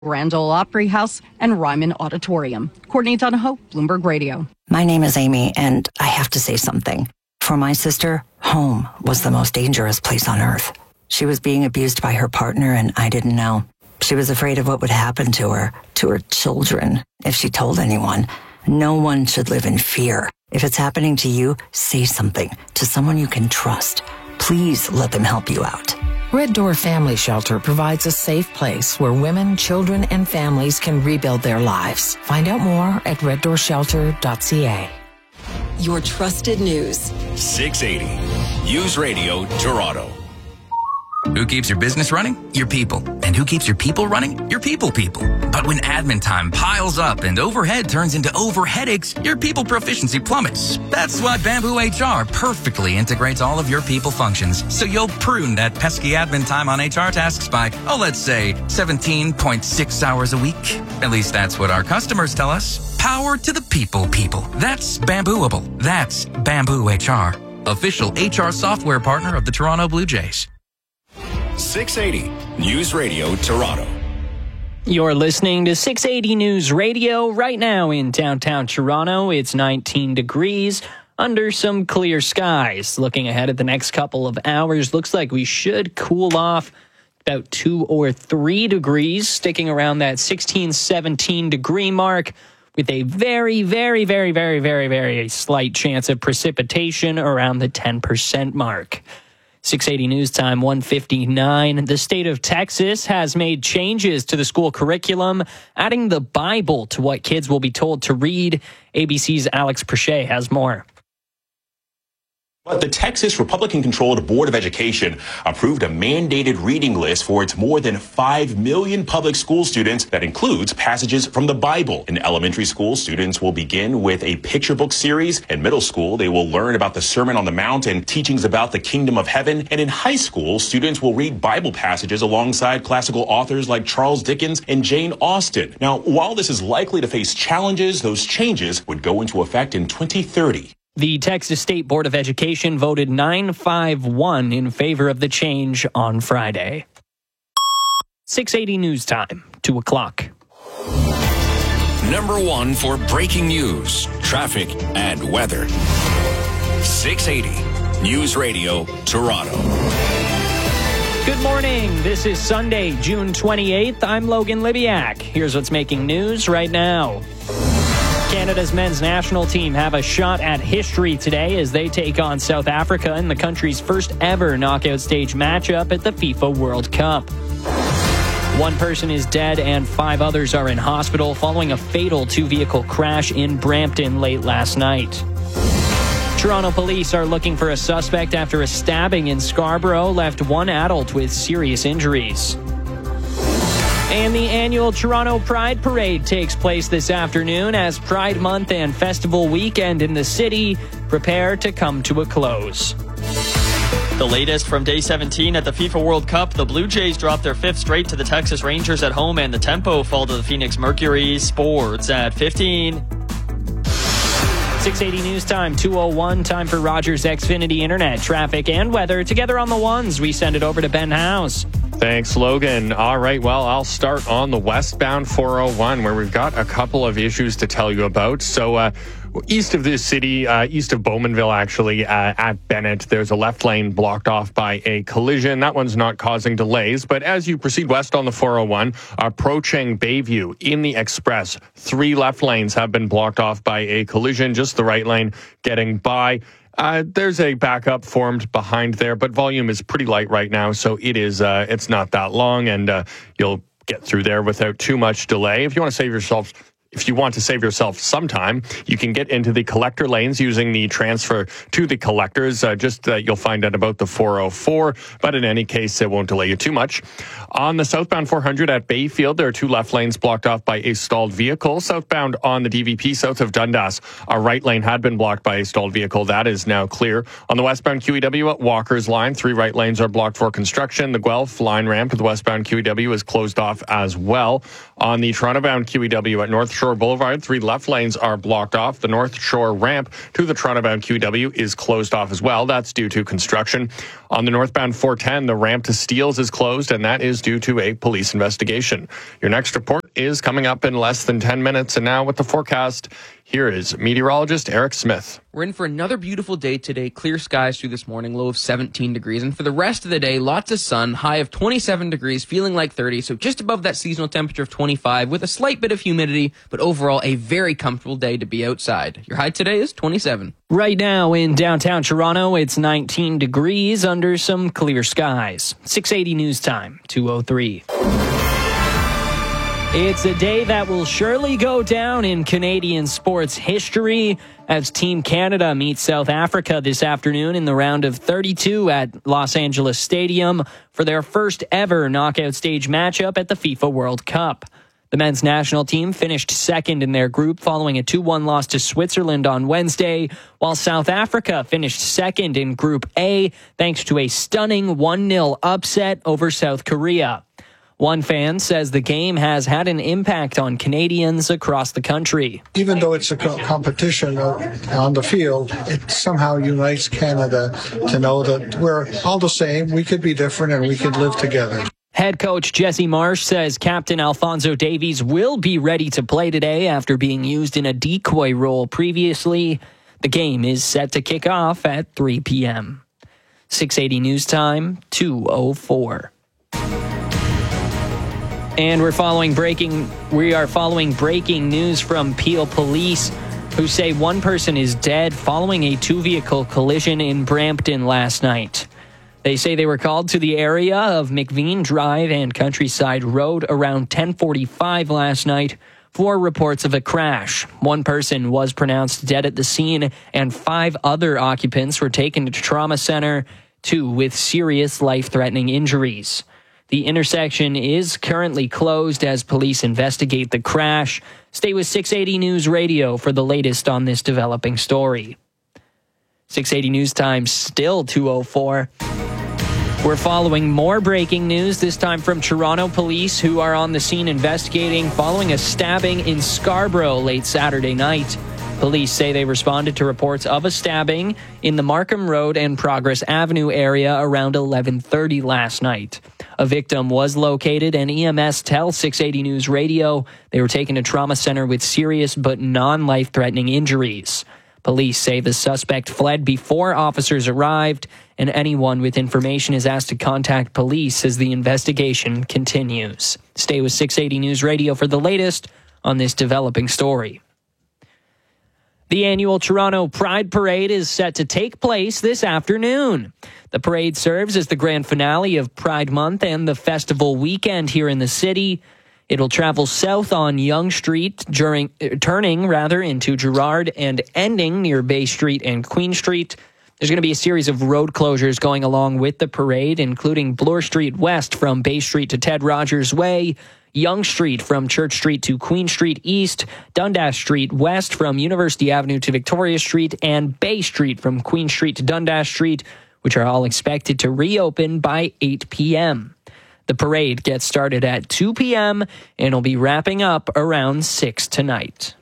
Grand Ole Opry House, and Ryman Auditorium. Courtney Donahoe, Bloomberg Radio. My name is Amy, and I have to say something. For my sister, home was the most dangerous place on earth. She was being abused by her partner, and I didn't know. She was afraid of what would happen to her children, if she told anyone. No one should live in fear. If it's happening to you, say something to someone you can trust. Please let them help you out. Red Door Family Shelter provides a safe place where women, children, and families can rebuild their lives. Find out more at reddoorshelter.ca. Your trusted news. 680 News Radio Toronto. Who keeps your business running? Your people. And who keeps your people running? Your people. But when admin time piles up and overhead turns into overheadaches, your people proficiency plummets. That's why Bamboo HR perfectly integrates all of your people functions. So you'll prune that pesky admin time on HR tasks by, let's say 17.6 hours a week. At least that's what our customers tell us. Power to the people. That's Bambooable. That's Bamboo HR. Official HR software partner of the Toronto Blue Jays. 680 News Radio Toronto. You're listening to 680 News Radio right now in downtown Toronto. It's 19 degrees under some clear skies. Looking ahead at the next couple of hours, looks like we should cool off about 2 or 3 degrees, sticking around that 16, 17 degree mark with a very, very, very, very, very, very slight chance of precipitation around the 10% mark. 680 News Time, 1:59. The state of Texas has made changes to the school curriculum, adding the Bible to what kids will be told to read. ABC's Alex Perche has more. But the Texas Republican-controlled Board of Education approved a mandated reading list for its more than 5 million public school students that includes passages from the Bible. In elementary school, students will begin with a picture book series. In middle school, they will learn about the Sermon on the Mount and teachings about the kingdom of heaven. And in high school, students will read Bible passages alongside classical authors like Charles Dickens and Jane Austen. Now, while this is likely to face challenges, those changes would go into effect in 2030. The Texas State Board of Education voted 9-5-1 in favor of the change on Friday. 680 News Time, 2 o'clock. Number 1 for breaking news, traffic, and weather. 680 News Radio Toronto. Good morning. This is Sunday, June 28th. I'm Logan Libiak. Here's what's making news right now. Canada's men's national team have a shot at history today as they take on South Africa in the country's first ever knockout stage matchup at the FIFA World Cup. 1 person is dead and 5 others are in hospital following a fatal 2-vehicle crash in Brampton late last night. Toronto police are looking for a suspect after a stabbing in Scarborough left 1 adult with serious injuries. And the annual Toronto Pride Parade takes place this afternoon as Pride Month and Festival Weekend in the city prepare to come to a close. The latest from Day 17 at the FIFA World Cup, the Blue Jays dropped their 5th straight to the Texas Rangers at home, and the Tempo fall to the Phoenix Mercury. Sports at 15. 680 News Time, 2:01. Time for Rogers Xfinity Internet, traffic, and weather. Together on the ones, we send it over to Ben House. Thanks, Logan. All right, well, I'll start on the westbound 401 where we've got a couple of issues to tell you about. So east of this city, east of Bowmanville, actually, at Bennett, there's a left lane blocked off by a collision. That one's not causing delays. But as you proceed west on the 401, approaching Bayview in the Express, 3 left lanes have been blocked off by a collision. Just the right lane getting by. There's a backup formed behind there, but volume is pretty light right now, so it's not that long, and you'll get through there without too much delay. If you want to save yourself some time, you can get into the collector lanes using the transfer to the collectors. You'll find out about the 404, but in any case, it won't delay you too much. On the southbound 400 at Bayfield, there are 2 left lanes blocked off by a stalled vehicle. Southbound on the DVP south of Dundas, a right lane had been blocked by a stalled vehicle. That is now clear. On the westbound QEW at Walker's Line, 3 right lanes are blocked for construction. The Guelph line ramp to the westbound QEW is closed off as well. On the Toronto-bound QEW at North Shore Boulevard. 3 left lanes are blocked off. The North Shore ramp to the Toronto-bound QW is closed off as well. That's due to construction. On the northbound 410, the ramp to Steeles is closed, and that is due to a police investigation. Your next report is coming up in less than 10 minutes. And now with the forecast, here is meteorologist Eric Smith. We're in for another beautiful day today. Clear skies through this morning, low of 17 degrees. And for the rest of the day, lots of sun, high of 27 degrees, feeling like 30. So just above that seasonal temperature of 25 with a slight bit of humidity, but overall a very comfortable day to be outside. Your high today is 27. Right now in downtown Toronto, it's 19 degrees under some clear skies. 680 news time, 2:03. It's a day that will surely go down in Canadian sports history as Team Canada meets South Africa this afternoon in the round of 32 at Los Angeles Stadium for their first ever knockout stage matchup at the FIFA World Cup. The men's national team finished second in their group following a 2-1 loss to Switzerland on Wednesday, while South Africa finished second in Group A thanks to a stunning 1-0 upset over South Korea. One fan says the game has had an impact on Canadians across the country. Even though it's a competition on the field, it somehow unites Canada to know that we're all the same, we could be different, and we could live together. Head coach Jesse Marsh says Captain Alphonso Davies will be ready to play today after being used in a decoy role previously. The game is set to kick off at 3 p.m. 680 news time, 2:04. And we are following breaking news from Peel Police, who say one person is dead following a 2-vehicle collision in Brampton last night. They say they were called to the area of McVean Drive and Countryside Road around 10:45 last night for reports of a crash. One person was pronounced dead at the scene, and 5 other occupants were taken to trauma center, 2 with serious life-threatening injuries. The intersection is currently closed as police investigate the crash. Stay with 680 News Radio for the latest on this developing story. 680 News Time, still 2:04. We're following more breaking news, this time from Toronto police, who are on the scene investigating following a stabbing in Scarborough late Saturday night. Police say they responded to reports of a stabbing in the Markham Road and Progress Avenue area around 11:30 last night. A victim was located, and EMS tells 680 News Radio they were taken to trauma center with serious but non-life-threatening injuries. Police say the suspect fled before officers arrived, and anyone with information is asked to contact police as the investigation continues. Stay with 680 News Radio for the latest on this developing story. The annual Toronto Pride Parade is set to take place this afternoon. The parade serves as the grand finale of Pride Month and the festival weekend here in the city. It'll travel south on Yonge Street, turning into Gerrard and ending near Bay Street and Queen Street. There's going to be a series of road closures going along with the parade, including Bloor Street West from Bay Street to Ted Rogers Way, Yonge Street from Church Street to Queen Street East, Dundas Street West from University Avenue to Victoria Street, and Bay Street from Queen Street to Dundas Street, which are all expected to reopen by 8 p.m. The parade gets started at 2 p.m. and will be wrapping up around 6 tonight.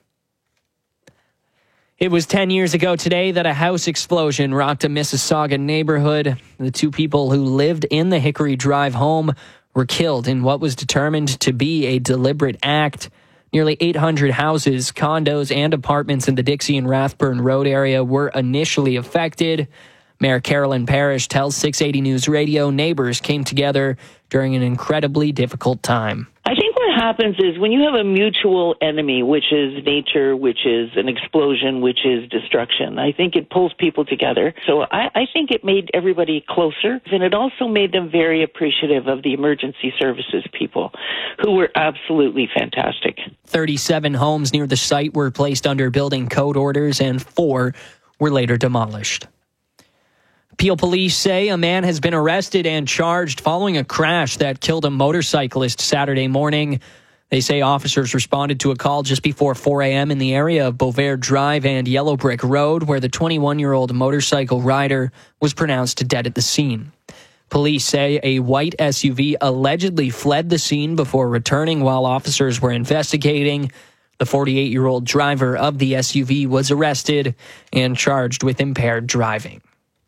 It was 10 years ago today that a house explosion rocked a Mississauga neighborhood. The 2 people who lived in the Hickory Drive home were killed in what was determined to be a deliberate act. Nearly 800 houses, condos, and apartments in the Dixie and Rathburn Road area were initially affected. Mayor Carolyn Parrish tells 680 News Radio neighbors came together during an incredibly difficult time. I think what happens is when you have a mutual enemy, which is nature, which is an explosion, which is destruction, I think it pulls people together. So I think it made everybody closer, and it also made them very appreciative of the emergency services people, who were absolutely fantastic. 37 homes near the site were placed under building code orders, and 4 were later demolished. Peel police say a man has been arrested and charged following a crash that killed a motorcyclist Saturday morning. They say officers responded to a call just before 4 a.m. in the area of Beauvais Drive and Yellow Brick Road, where the 21-year-old motorcycle rider was pronounced dead at the scene. Police say a white SUV allegedly fled the scene before returning while officers were investigating. The 48-year-old driver of the SUV was arrested and charged with impaired driving.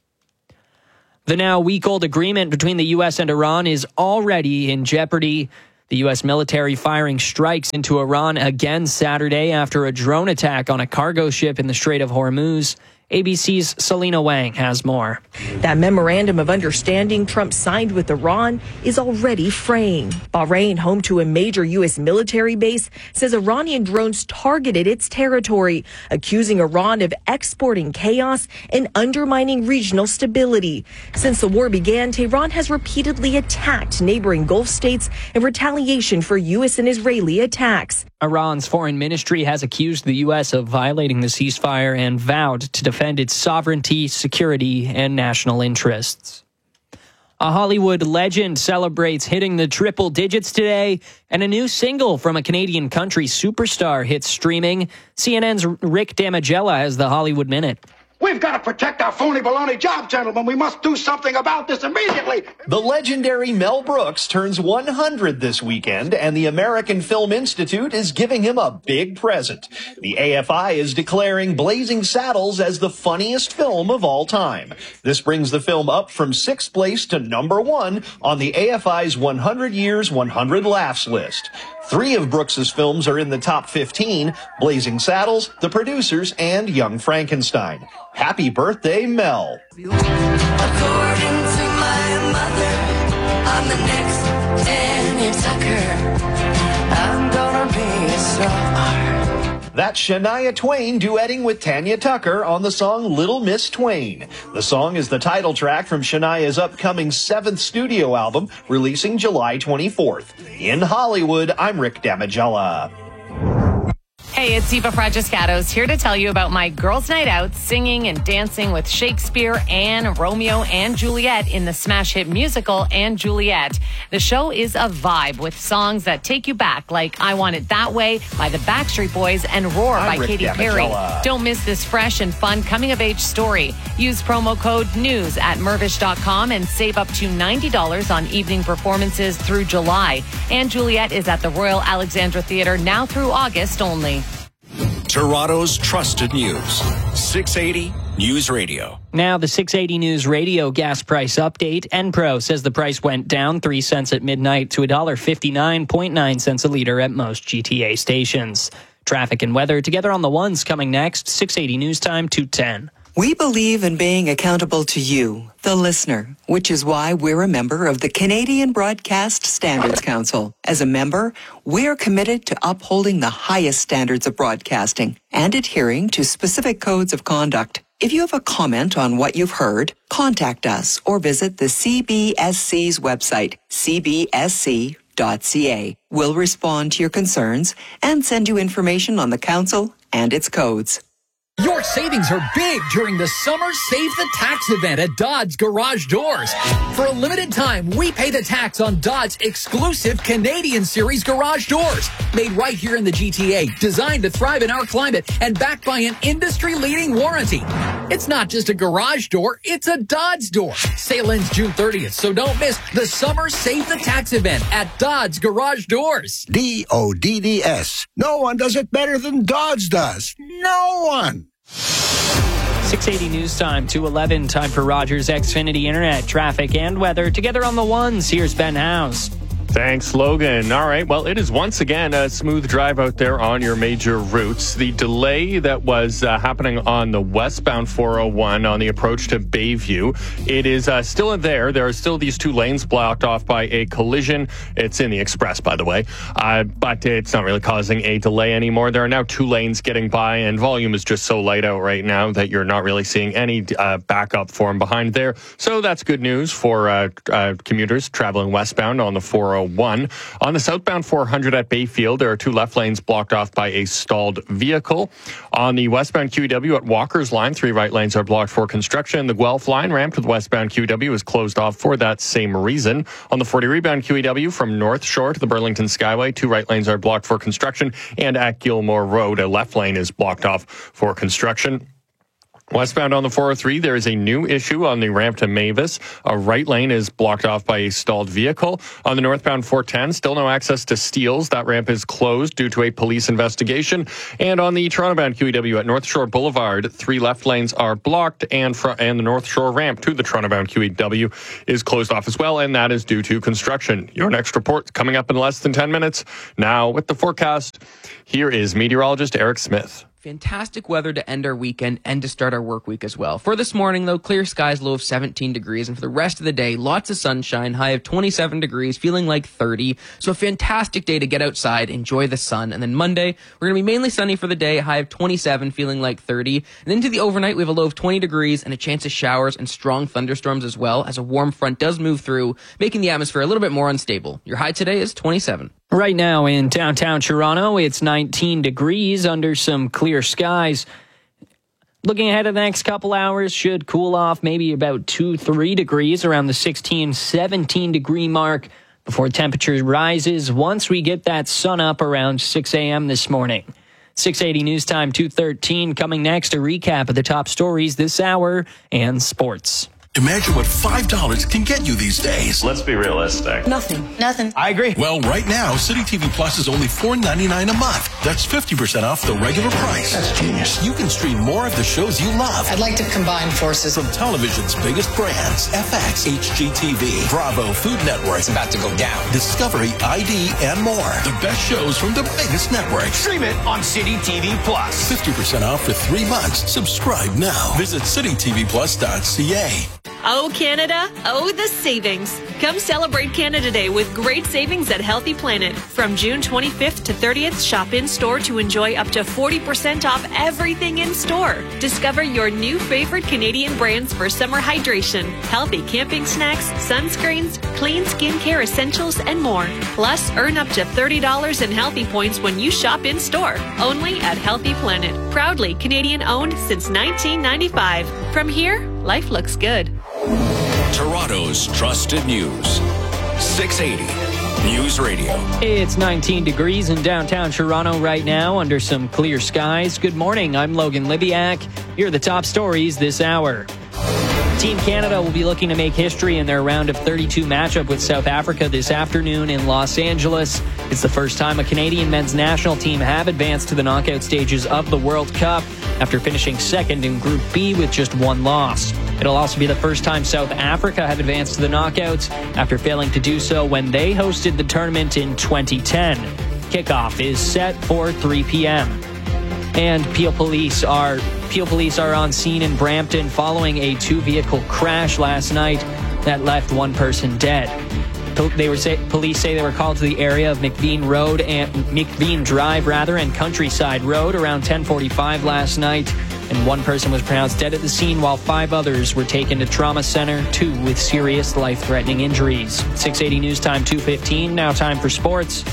The now week-old agreement between the U.S. and Iran is already in jeopardy. The U.S. military firing strikes into Iran again Saturday after a drone attack on a cargo ship in the Strait of Hormuz. ABC's Selena Wang has more. That memorandum of understanding Trump signed with Iran is already fraying. Bahrain, home to a major U.S. military base, says Iranian drones targeted its territory, accusing Iran of exporting chaos and undermining regional stability. Since the war began, Tehran has repeatedly attacked neighboring Gulf states in retaliation for U.S. and Israeli attacks. Iran's foreign ministry has accused the U.S. of violating the ceasefire and vowed to defend its sovereignty, security, and national interests. A Hollywood legend celebrates hitting the triple digits today, and a new single from a Canadian country superstar hits streaming. CNN's Rick Damigella has the Hollywood Minute. We've got to protect our phony baloney job, gentlemen. We must do something about this immediately. The legendary Mel Brooks turns 100 this weekend, and the American Film Institute is giving him a big present. The AFI is declaring Blazing Saddles as the funniest film of all time. This brings the film up from 6th place to number 1 on the AFI's 100 Years, 100 Laughs list. 3 of Brooks's films are in the top 15, Blazing Saddles, The Producers, and Young Frankenstein. Happy birthday, Mel. According to my mother, I'm the next Tanya Tucker. I'm gonna be a star. That's Shania Twain duetting with Tanya Tucker on the song Little Miss Twain. The song is the title track from Shania's upcoming 7th studio album, releasing July 24th. In Hollywood, I'm Rick Damigella. Hey, it's Eva Fragiscatos here to tell you about my girls' night out singing and dancing with Shakespeare and Romeo and Juliet in the smash hit musical and Juliet. The show is a vibe with songs that take you back, like I Want It That Way by the Backstreet Boys and Roar by Katy Perry. Don't miss this fresh and fun coming-of-age story. Use promo code NEWS at Mirvish.com and save up to $90 on evening performances through July. And Juliet is at the Royal Alexandra Theatre now through August only. Toronto's trusted news. 680 News Radio. Now the 680 News Radio gas price update. Enpro says the price went down 3 cents at midnight to $1.59.9 cents a liter at most GTA stations. Traffic and weather together on the ones coming next. 680 News Time 2:10. We believe in being accountable to you, the listener, which is why we're a member of the Canadian Broadcast Standards Council. As a member, we're committed to upholding the highest standards of broadcasting and adhering to specific codes of conduct. If you have a comment on what you've heard, contact us or visit the CBSC's website, cbsc.ca. We'll respond to your concerns and send you information on the council and its codes. Your savings are big during the Summer Save the Tax event at Dodds Garage Doors. For a limited time, we pay the tax on Dodds' exclusive Canadian Series garage doors. Made right here in the GTA, designed to thrive in our climate, and backed by an industry-leading warranty. It's not just a garage door, it's a Dodds door. Sale ends June 30th, so don't miss the Summer Save the Tax event at Dodds Garage Doors. DODDS. No one does it better than Dodds does. No one. 680 News Time 2:11. Time for Rogers Xfinity Internet, traffic, and weather. Together on the ones, here's Ben House. Thanks, Logan. All right, well, it is once again a smooth drive out there on your major routes. The delay that was happening on the westbound 401 on the approach to Bayview, it is still there. There are still these 2 lanes blocked off by a collision. It's in the express, by the way, but it's not really causing a delay anymore. There are now 2 lanes getting by, and volume is just so light out right now that you're not really seeing any backup form behind there. So that's good news for commuters traveling westbound on the 401. On the southbound 400 at Bayfield, there are 2 left lanes blocked off by a stalled vehicle. On the westbound QEW at Walker's Line, 3 right lanes are blocked for construction. The Guelph Line ramp to the westbound QEW is closed off for that same reason. On the 40 rebound QEW from North Shore to the Burlington Skyway, 2 right lanes are blocked for construction. And at Gilmore Road, a left lane is blocked off for construction. Westbound on the 403, there is a new issue on the ramp to Mavis. A right lane is blocked off by a stalled vehicle. On the northbound 410, still no access to Steeles. That ramp is closed due to a police investigation. And on the Toronto-bound QEW at North Shore Boulevard, 3 left lanes are blocked, and the North Shore ramp to the Toronto-bound QEW is closed off as well, and that is due to construction. Your next report coming up in less than 10 minutes. Now, with the forecast, here is meteorologist Eric Smith. Fantastic weather to end our weekend and to start our work week as well. For this morning, though, clear skies, low of 17 degrees. And for the rest of the day, lots of sunshine, high of 27 degrees, feeling like 30. So a fantastic day to get outside, enjoy the sun. And then Monday, we're going to be mainly sunny for the day, high of 27, feeling like 30. And into the overnight, we have a low of 20 degrees and a chance of showers and strong thunderstorms as well, as a warm front does move through, making the atmosphere a little bit more unstable. Your high today is 27. Right now in downtown Toronto, it's 19 degrees under some clear skies. Looking ahead at the next couple hours, should cool off maybe about 2-3 degrees around the 16-17 degree mark before temperature rises once we get that sun up around 6 a.m. this morning. 680 News Time 2:13 coming next, a recap of the top stories this hour and sports. Imagine what $5 can get you these days. Let's be realistic. Nothing. I agree. Well, right now, City TV Plus is only $4.99 a month. That's 50% off the regular price. That's genius. You can stream more of the shows you love. I'd like to combine forces. From television's biggest brands, FX, HGTV, Bravo, Food Network. It's about to go down. Discovery, ID, and more. The best shows from the biggest networks. Stream it on City TV Plus. 50% off for 3 months. Subscribe now. Visit citytvplus.ca. Oh, Canada. Oh, the savings. Come celebrate Canada Day with great savings at Healthy Planet. From June 25th to 30th, shop in-store to enjoy up to 40% off everything in-store. Discover your new favorite Canadian brands for summer hydration, healthy camping snacks, sunscreens, clean skincare essentials, and more. Plus, earn up to $30 in healthy points when you shop in-store. Only at Healthy Planet. Proudly Canadian-owned since 1995. From here, life looks good. Toronto's trusted news. 680 News Radio. It's 19 degrees in downtown Toronto right now under some clear skies. Good morning. I'm Logan Libiak. Here are the top stories this hour. Team Canada will be looking to make history in their round of 32 matchup with South Africa this afternoon in Los Angeles. It's the first time a Canadian men's national team have advanced to the knockout stages of the World Cup after finishing second in Group B with just 1 loss. It'll also be the first time South Africa have advanced to the knockouts after failing to do so when they hosted the tournament in 2010. Kickoff is set for 3 p.m. And Peel Police are on scene in Brampton following a 2-vehicle crash last night that left 1 person dead. Police say they were called to the area of McVean Drive and Countryside Road around 10:45 last night, and 1 person was pronounced dead at the scene while 5 others were taken to trauma center, 2 with serious life-threatening injuries. 680 News Time 2:15. Now time for sports.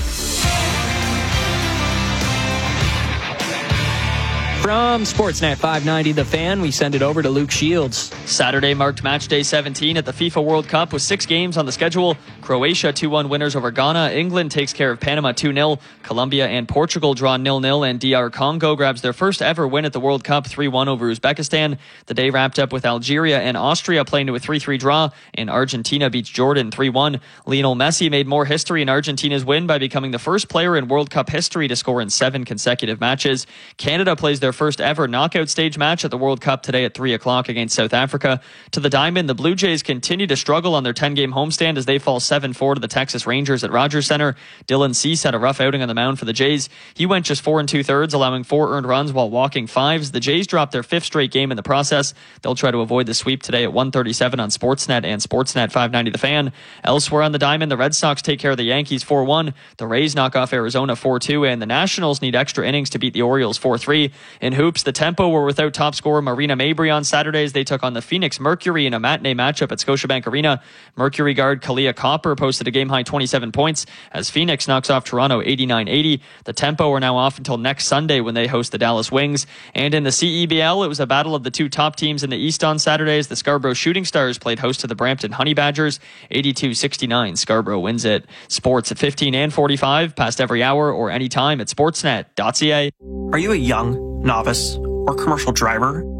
From Sportsnet 590 The Fan, we send it over to Luke Shields. Saturday marked match day 17 at the FIFA World Cup with 6 games on the schedule. Croatia 2-1 winners over Ghana. England takes care of Panama 2-0. Colombia and Portugal draw 0-0, and DR Congo grabs their first ever win at the World Cup 3-1 over Uzbekistan. The day wrapped up with Algeria and Austria playing to a 3-3 draw, and Argentina beats Jordan 3-1. Lionel Messi made more history in Argentina's win by becoming the first player in World Cup history to score in 7 consecutive matches. Canada plays their first ever knockout stage match at the World Cup today at 3 o'clock against South Africa. To the Diamond, the Blue Jays continue to struggle on their 10-game homestand as they fall 7-4 to the Texas Rangers at Rogers Center. Dylan Cease had a rough outing on the mound for the Jays. He went just 4 2/3, allowing 4 earned runs while walking 5s. The Jays dropped their 5th straight game in the process. They'll try to avoid the sweep today at 1:37 on Sportsnet and Sportsnet 590 The Fan. Elsewhere on the Diamond, the Red Sox take care of the Yankees 4-1. The Rays knock off Arizona 4-2, and the Nationals need extra innings to beat the Orioles 4-3. In hoops, the Tempo were without top scorer Marina Mabry on Saturdays. They took on the Phoenix Mercury in a matinee matchup at Scotiabank Arena. Mercury guard Kalia Copper posted a game-high 27 points as Phoenix knocks off Toronto 89-80. The Tempo are now off until next Sunday when they host the Dallas Wings. And in the CEBL, it was a battle of the 2 top teams in the East on Saturdays. The Scarborough Shooting Stars played host to the Brampton Honey Badgers. 82-69, Scarborough wins it. Sports at 15 and 45, past every hour or anytime at sportsnet.ca. Are you a young, novice, or commercial driver?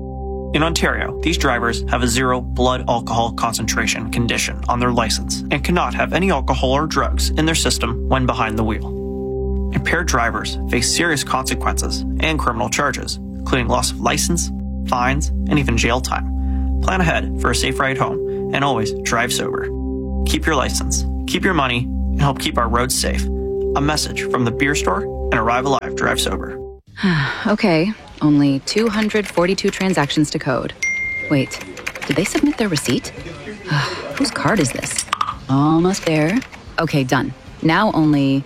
In Ontario, these drivers have a 0 blood alcohol concentration condition on their license and cannot have any alcohol or drugs in their system when behind the wheel. Impaired drivers face serious consequences and criminal charges, including loss of license, fines, and even jail time. Plan ahead for a safe ride home and always drive sober. Keep your license, keep your money, and help keep our roads safe. A message from the Beer Store and Arrive Alive Drive Sober. Okay, only 242 transactions to code. Wait, did they submit their receipt? Whose card is this? Almost there. Okay, done. Now only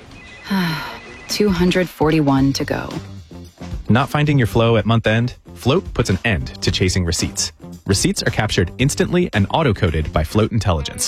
241 to go. Not finding your flow at month end? Float puts an end to chasing receipts. Receipts are captured instantly and auto-coded by Float Intelligence.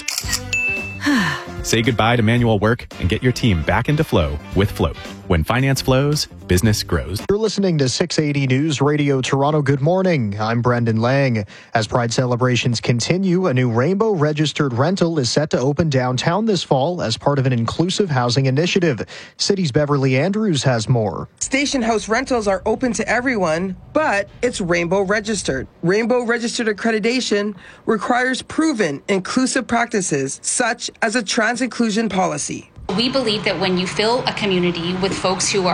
Say goodbye to manual work and get your team back into flow with Float. When finance flows, business grows. You're listening to 680 News Radio Toronto. Good morning. I'm Brendan Lang. As Pride celebrations continue, a new Rainbow registered rental is set to open downtown this fall as part of an inclusive housing initiative. City's Beverly Andrews has more. Station house rentals are open to everyone, but it's Rainbow registered. Rainbow registered accreditation requires proven inclusive practices, such as a trans inclusion policy. We believe that when you fill a community with folks who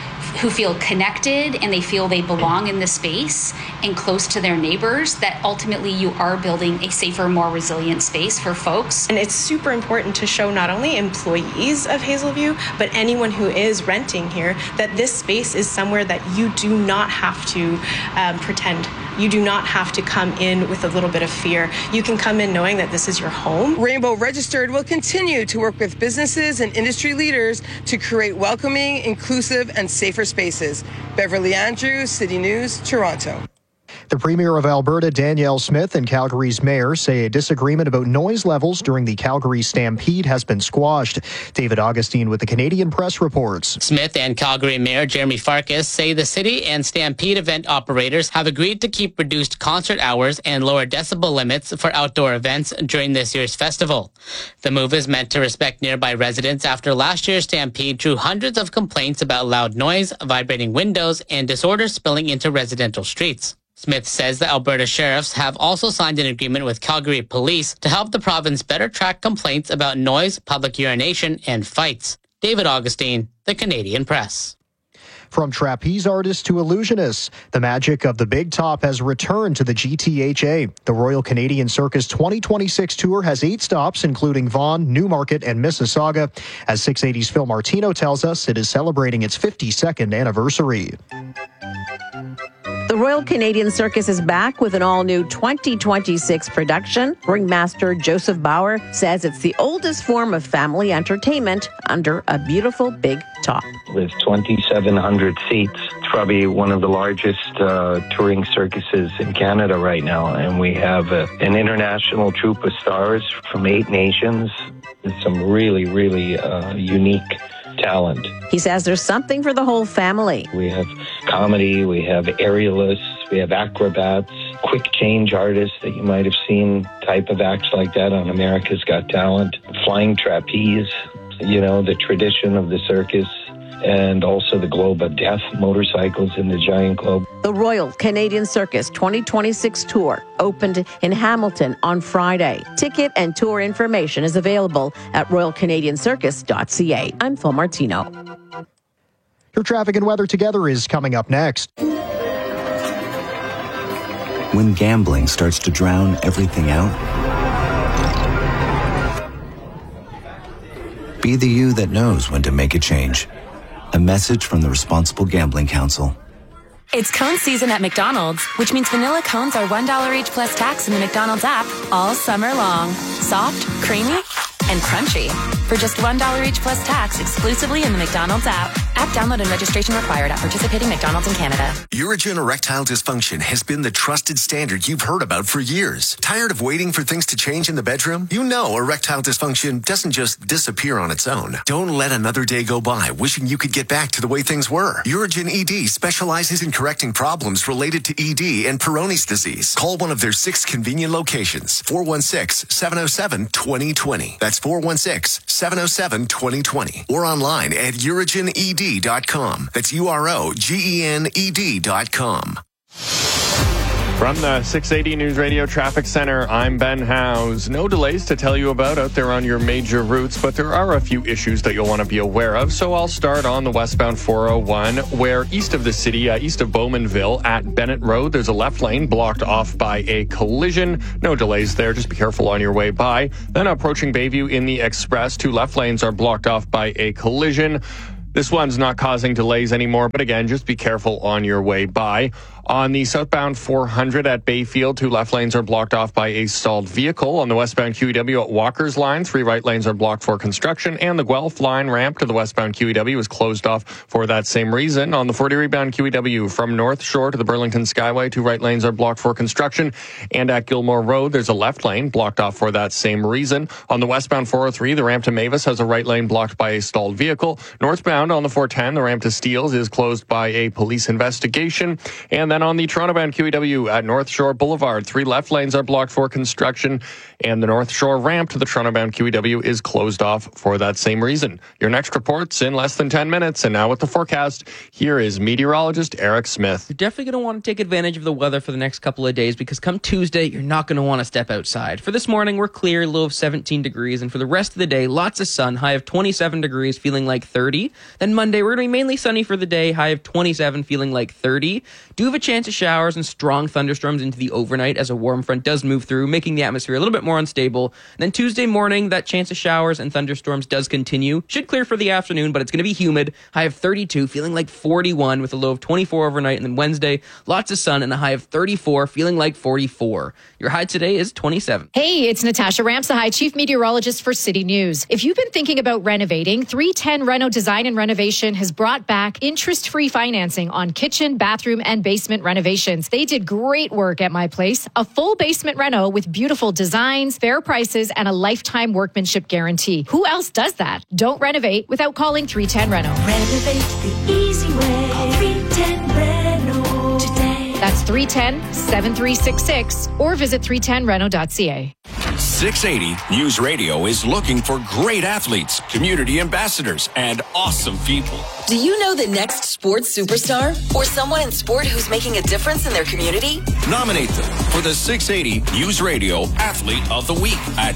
feel connected and they feel they belong in the space and close to their neighbors, that ultimately you are building a safer, more resilient space for folks. And it's super important to show not only employees of Hazelview, but anyone who is renting here, that this space is somewhere that you do not have to pretend. You do not have to come in with a little bit of fear. You can come in knowing that this is your home. Rainbow Registered will continue to work with businesses and industry leaders to create welcoming, inclusive, and safer spaces. Beverly Andrews, City News, Toronto. The Premier of Alberta, Danielle Smith, and Calgary's Mayor say a disagreement about noise levels during the Calgary Stampede has been squashed. David Augustine with the Canadian Press reports. Smith and Calgary Mayor Jeremy Farkas say the city and Stampede event operators have agreed to keep reduced concert hours and lower decibel limits for outdoor events during this year's festival. The move is meant to respect nearby residents after last year's Stampede drew hundreds of complaints about loud noise, vibrating windows, and disorders spilling into residential streets. Smith says the Alberta sheriffs have also signed an agreement with Calgary Police to help the province better track complaints about noise, public urination, and fights. David Augustine, the Canadian Press. From trapeze artists to illusionists, the magic of the Big Top has returned to the GTHA. The Royal Canadian Circus 2026 tour has 8 stops, including Vaughan, Newmarket, and Mississauga. As 680's Phil Martino tells us, it is celebrating its 52nd anniversary. The Royal Canadian Circus is back with an all-new 2026 production. Ringmaster Joseph Bauer says it's the oldest form of family entertainment under a beautiful big top. With 2,700 seats, it's probably one of the largest touring circuses in Canada right now. And we have an international troupe of stars from 8 nations. It's some really, really unique talent. He says there's something for the whole family. We have comedy, we have aerialists, we have acrobats, quick change artists that you might have seen, type of acts like that on America's Got Talent, flying trapeze, the tradition of the circus, and also the Globe of Death, motorcycles in the giant globe. The Royal Canadian Circus 2026 tour opened in Hamilton on Friday. Ticket and tour information is available at royalcanadiancircus.ca. I'm Phil Martino. Your traffic and weather together is coming up next. When gambling starts to drown everything out, be the you that knows when to make a change. A message from the Responsible Gambling Council. It's cone season at McDonald's, which means vanilla cones are $1 each plus tax in the McDonald's app all summer long. Soft, creamy, and crunchy. For just $1 each plus tax exclusively in the McDonald's app. App download and registration required at participating McDonald's in Canada. Urigen erectile dysfunction has been the trusted standard you've heard about for years. Tired of waiting for things to change in the bedroom? You know erectile dysfunction doesn't just disappear on its own. Don't let another day go by wishing you could get back to the way things were. Urigen ED specializes in correcting problems related to ED and Peyronie's disease. Call one of their 6 convenient locations. 416-707-2020. That's 416-707-2020. Or online at urigened.com. That's UROGENED.com. From the 680 News Radio Traffic Center, I'm Ben Howes. No delays to tell you about out there on your major routes, but there are a few issues that you'll want to be aware of. So I'll start on the westbound 401, where east of the city, east of Bowmanville at Bennett Road, there's a left lane blocked off by a collision. No delays there. Just be careful on your way by. Then approaching Bayview in the Express, 2 left lanes are blocked off by a collision. This one's not causing delays anymore, but again, just be careful on your way by. On the southbound 400 at Bayfield, 2 left lanes are blocked off by a stalled vehicle. On the westbound QEW at Walker's Line, 3 right lanes are blocked for construction, and the Guelph Line ramp to the westbound QEW is closed off for that same reason. On the 40 rebound QEW from North Shore to the Burlington Skyway, 2 right lanes are blocked for construction, and at Gilmore Road, there's a left lane blocked off for that same reason. On the westbound 403, the ramp to Mavis has a right lane blocked by a stalled vehicle. Northbound on the 410, the ramp to Steeles is closed by a police investigation, and then on the Toronto-bound QEW at North Shore Boulevard, 3 left lanes are blocked for construction, and the North Shore ramp to the Toronto-bound QEW is closed off for that same reason. Your next report's in less than 10 minutes, and now with the forecast, here is meteorologist Eric Smith. You're definitely going to want to take advantage of the weather for the next couple of days, because come Tuesday, you're not going to want to step outside. For this morning, we're clear, low of 17 degrees, and for the rest of the day, lots of sun, high of 27 degrees, feeling like 30. Then Monday, we're going to be mainly sunny for the day, high of 27, feeling like 30. Do have a chance of showers and strong thunderstorms into the overnight as a warm front does move through, making the atmosphere a little bit more unstable. And then Tuesday morning, that chance of showers and thunderstorms does continue. Should clear for the afternoon, but it's going to be humid. High of 32, feeling like 41 with a low of 24 overnight. And then Wednesday, lots of sun and a high of 34, feeling like 44. Your high today is 27. Hey, it's Natasha Ramsahai, Chief Meteorologist for City News. If you've been thinking about renovating, 310 Reno Design and Renovation has brought back interest-free financing on kitchen, bathroom, and basement renovations. They did great work at my place. A full basement reno with beautiful designs, fair prices, and a lifetime workmanship guarantee. Who else does that? Don't renovate without calling 310 Reno. Renovate the easy way. Call 310 Reno today. That's 310-7366 or visit 310reno.ca. 680 News Radio is looking for great athletes, community ambassadors, and awesome people. Do you know the next sports superstar or someone in sport who's making a difference in their community? Nominate them for the 680 News Radio Athlete of the Week at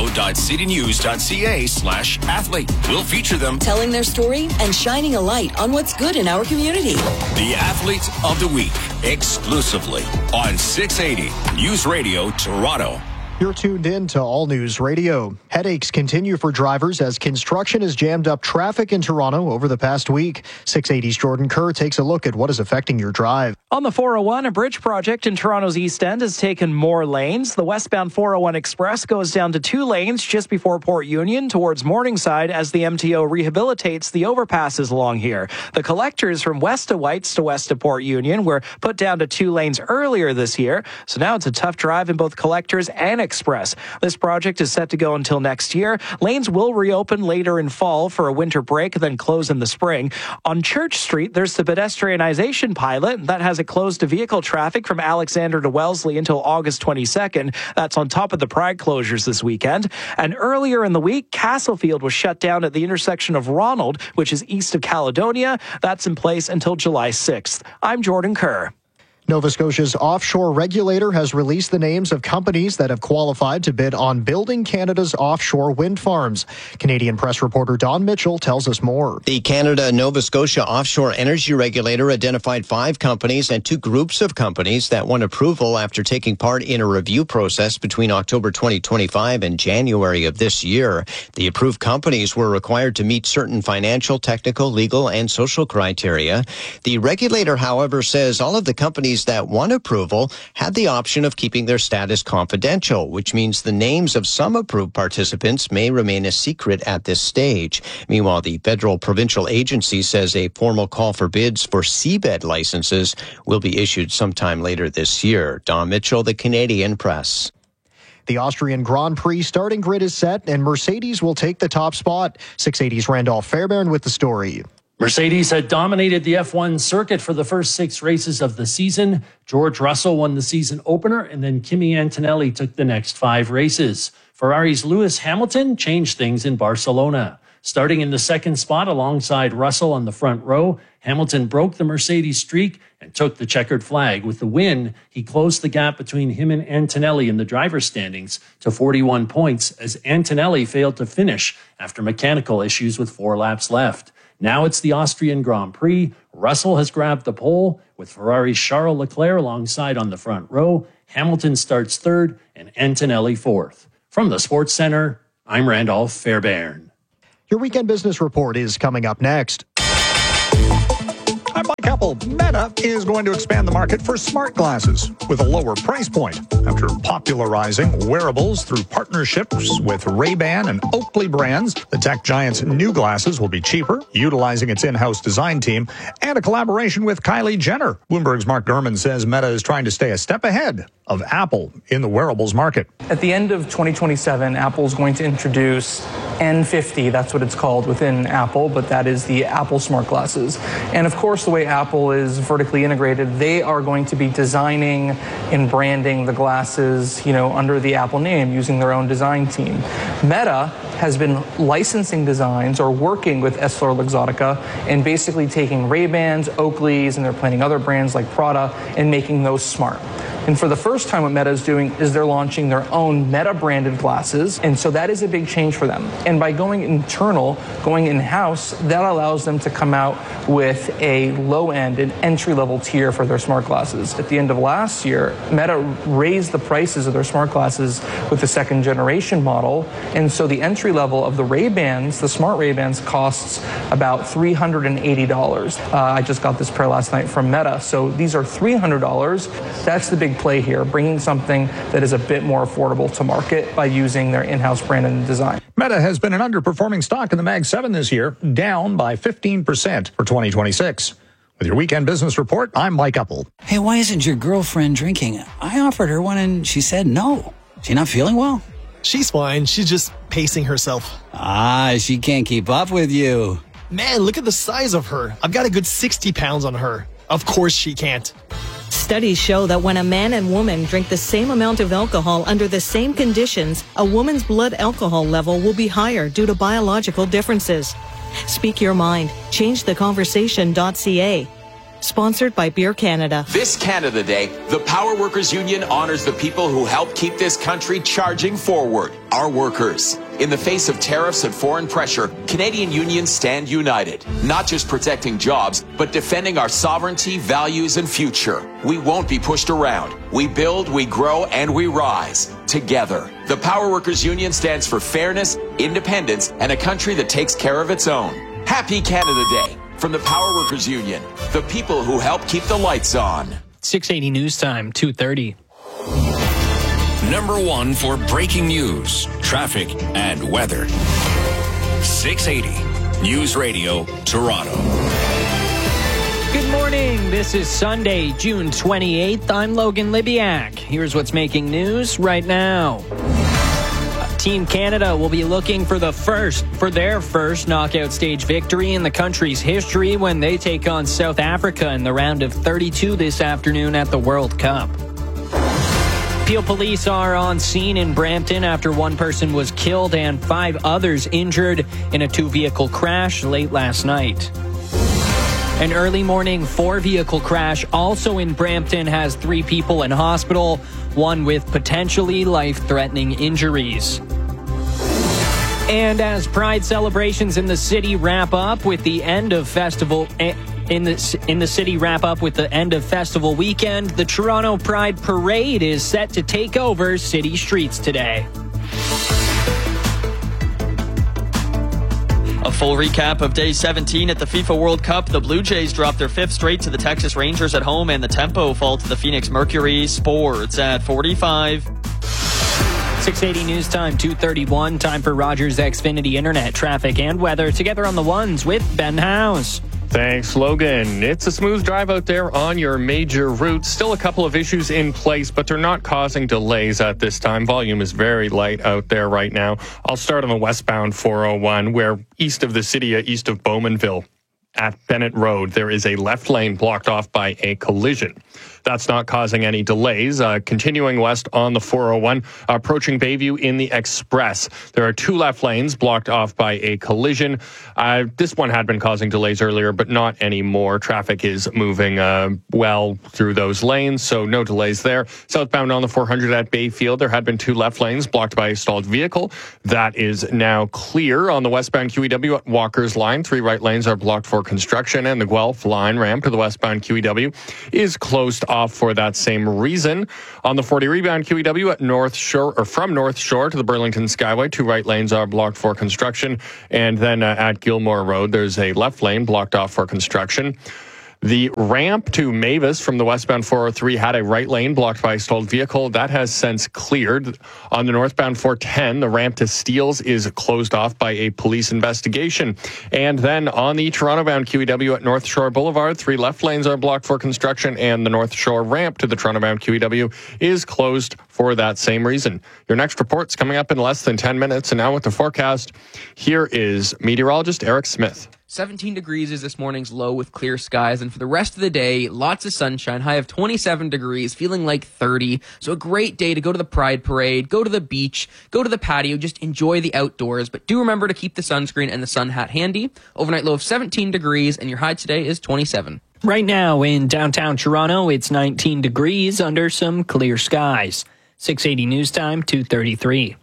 toronto.citynews.ca/athlete. We'll feature them telling their story and shining a light on what's good in our community. The Athlete of the Week, exclusively on 680 News Radio Toronto. You're tuned in to All News Radio. Headaches continue for drivers as construction has jammed up traffic in Toronto over the past week. 680's Jordan Kerr takes a look at what is affecting your drive. On the 401, a bridge project in Toronto's East End has taken more lanes. The westbound 401 Express goes down to 2 lanes just before Port Union towards Morningside as the MTO rehabilitates the overpasses along here. The collectors from west to Whites to west of Port Union were put down to 2 lanes earlier this year, so now it's a tough drive in both collectors and Express. This project is set to go until next year. Lanes will reopen later in fall for a winter break, then close in the spring. On Church Street, there's the pedestrianization pilot that has it closed to vehicle traffic from Alexander to Wellesley until August 22nd. That's on top of the Pride closures this weekend. And earlier in the week, Castlefield was shut down at the intersection of Ronald, which is east of Caledonia. That's in place until July 6th. I'm Jordan Kerr. Nova Scotia's offshore regulator has released the names of companies that have qualified to bid on building Canada's offshore wind farms. Canadian press reporter Don Mitchell tells us more. The Canada-Nova Scotia Offshore Energy Regulator identified 5 companies and 2 groups of companies that won approval after taking part in a review process between October 2025 and January of this year. The approved companies were required to meet certain financial, technical, legal, and social criteria. The regulator, however, says all of the companies that won approval had the option of keeping their status confidential, which means the names of some approved participants may remain a secret at this stage. Meanwhile, the federal provincial agency says a formal call for bids for seabed licenses will be issued sometime later this year. Don Mitchell, the Canadian Press. The Austrian Grand Prix starting grid is set, and Mercedes will take the top spot. 680's Randolph Fairbairn with the story. Mercedes had dominated the F1 circuit for the first 6 races of the season. George Russell won the season opener, and then Kimi Antonelli took the next 5 races. Ferrari's Lewis Hamilton changed things in Barcelona. Starting in the second spot alongside Russell on the front row, Hamilton broke the Mercedes streak and took the checkered flag. With the win, he closed the gap between him and Antonelli in the driver's standings to 41 points as Antonelli failed to finish after mechanical issues with 4 laps left. Now it's the Austrian Grand Prix. Russell has grabbed the pole with Ferrari's Charles Leclerc alongside on the front row. Hamilton starts third and Antonelli fourth. From the Sports Center, I'm Randolph Fairbairn. Your weekend business report is coming up next. I'm Mike Apple. Meta is going to expand the market for smart glasses with a lower price point. After popularizing wearables through partnerships with Ray-Ban and Oakley brands, the tech giant's new glasses will be cheaper, utilizing its in-house design team, and a collaboration with Kylie Jenner. Bloomberg's Mark Gurman says Meta is trying to stay a step ahead of Apple in the wearables market. At the end of 2027, Apple is going to introduce N50, that's what it's called within Apple, but that is the Apple smart glasses. And of course, the way Apple is vertically integrated, they are going to be designing and branding the glasses, under the Apple name, using their own design team. Meta has been licensing designs or working with EssilorLuxottica and basically taking Ray-Bans, Oakleys, and they're planning other brands like Prada and making those smart. And for the first time, what Meta is doing is they're launching their own Meta-branded glasses. And so that is a big change for them. And by going internal, going in-house, that allows them to come out with a low-end, an entry-level tier for their smart glasses. At the end of last year, Meta raised the prices of their smart glasses with the second-generation model. And so the entry level of the Ray-Bans, the smart Ray-Bans, costs about $380. I just got this pair last night from Meta. So these are $300. That's the big play here, bringing something that is a bit more affordable to market by using their in-house brand and design. Meta has been an underperforming stock in the Mag 7 this year, down by 15% for 2026. With your weekend business report, I'm Mike Apple. Hey, why isn't your girlfriend drinking? I offered her one and she said no. She not feeling well? She's fine. She's just pacing herself. She can't keep up with you. Man, look at the size of her. I've got a good 60 pounds on her. Of course she can't. Studies show that when a man and woman drink the same amount of alcohol under the same conditions, a woman's blood alcohol level will be higher due to biological differences. Speak your mind. ChangeTheConversation.ca. Sponsored by Beer Canada. This Canada Day, the Power Workers Union honors the people who help keep this country charging forward, our workers. In the face of tariffs and foreign pressure, Canadian unions stand united, not just protecting jobs, but defending our sovereignty, values, and future. We won't be pushed around. We build, we grow, and we rise together. The Power Workers Union stands for fairness, independence, and a country that takes care of its own. Happy Canada Day. From the Power Workers Union, the people who help keep the lights on. 680 News Time, 2:30. Number 1 for breaking news, traffic, and weather. 680 News Radio, Toronto. Good morning. This is Sunday, June 28th. I'm Logan Libiak. Here's what's making news right now. Team Canada will be looking for their first knockout stage victory in the country's history when they take on South Africa in the round of 32 this afternoon at the World Cup. Peel police are on scene in Brampton after one person was killed and 5 others injured in a 2-vehicle crash late last night. An early morning 4-vehicle crash also in Brampton has 3 people in hospital, one with potentially life-threatening injuries. And as Pride celebrations in the city wrap up with the end of festival weekend, the Toronto Pride Parade is set to take over city streets today. A full recap of day 17 at the FIFA World Cup. The Blue Jays dropped their 5th straight to the Texas Rangers at home, and the Tempo fall to the Phoenix Mercury. Sports at 45. 680 News Time, 2:31. Time for Rogers Xfinity Internet, traffic, and weather. Together on the ones with Ben House. Thanks, Logan. It's a smooth drive out there on your major routes. Still a couple of issues in place, but they're not causing delays at this time. Volume is very light out there right now. I'll start on the westbound 401, where east of the city, east of Bowmanville, at Bennett Road, there is a left lane blocked off by a collision. That's not causing any delays. Continuing west on the 401, approaching Bayview in the Express. There are 2 left lanes blocked off by a collision. This one had been causing delays earlier, but not anymore. Traffic is moving well through those lanes, so no delays there. Southbound on the 400 at Bayfield, there had been 2 left lanes blocked by a stalled vehicle. That is now clear. On the westbound QEW at Walker's Line, 3 right lanes are blocked for construction, and the Guelph Line ramp to the westbound QEW is closed off for that same reason. On the 40 rebound QEW at North Shore, or from North Shore to the Burlington Skyway, 2 right lanes are blocked for construction. And then at Gilmore Road, there's a left lane blocked off for construction. The ramp to Mavis from the westbound 403 had a right lane blocked by a stalled vehicle. That has since cleared. On the northbound 410, the ramp to Steeles is closed off by a police investigation. And then on the Toronto-bound QEW at North Shore Boulevard, 3 left lanes are blocked for construction, and the North Shore ramp to the Toronto-bound QEW is closed for that same reason. Your next report's coming up in less than 10 minutes, and now with the forecast, here is meteorologist Eric Smith. 17 degrees is this morning's low with clear skies, and for the rest of the day, lots of sunshine, high of 27 degrees, feeling like 30. So a great day to go to the Pride Parade, go to the beach, go to the patio, just enjoy the outdoors. But do remember to keep the sunscreen and the sun hat handy. Overnight low of 17 degrees, and your high today is 27. Right now in downtown Toronto, it's 19 degrees under some clear skies. 680 News Time, 2:33.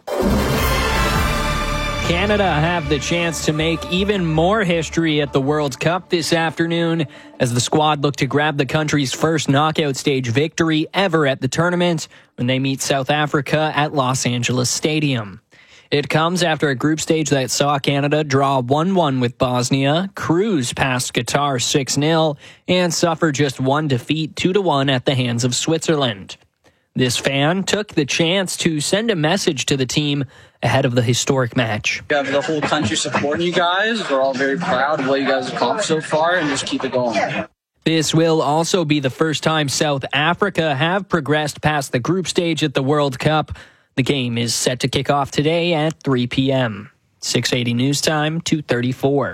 Canada have the chance to make even more history at the World Cup this afternoon as the squad look to grab the country's first knockout stage victory ever at the tournament when they meet South Africa at Los Angeles Stadium. It comes after a group stage that saw Canada draw 1-1 with Bosnia, cruise past Qatar 6-0, and suffer just one defeat 2-1 at the hands of Switzerland. This fan took the chance to send a message to the team ahead of the historic match. We have the whole country supporting you guys. We're all very proud of what you guys have accomplished so far, and just keep it going. This will also be the first time South Africa have progressed past the group stage at the World Cup. The game is set to kick off today at 3 p.m. 680 News Time, 2:34.